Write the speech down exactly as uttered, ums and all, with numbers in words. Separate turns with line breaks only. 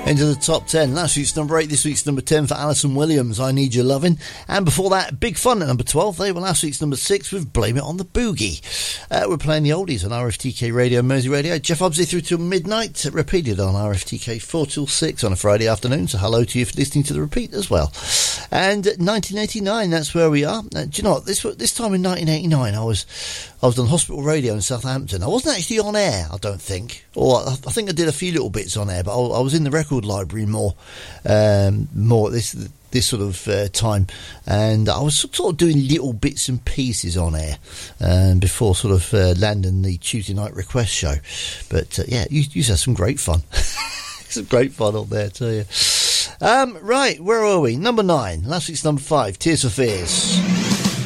Into the top ten. Last week's number eight, this week's number ten for Alison Williams, I Need Your Lovin'. And before that, Big Fun at number twelve. They were last week's number six with Blame It on the Boogie. Uh, we're playing the oldies on R F T K Radio, Mersey Radio. Jeff Obsley through till midnight, repeated on R F T K four till six on a Friday afternoon. So hello to you for listening to the repeat as well. And nineteen eighty-nine, that's where we are. Uh, do you know what? This, this time in nineteen eighty-nine, I was I was on Hospital Radio in Southampton. I wasn't actually on air, I don't think. Or I, I think I did a few little bits on air, but I, I was in the record library more, um, more at this this sort of uh, time, and I was sort of doing little bits and pieces on air um, before sort of uh, landing the Tuesday night request show. But uh, yeah, you, you had some great fun. Some great fun on there, I tell you. Um, right, where are we? Number nine. Last week's number five. Tears for Fears.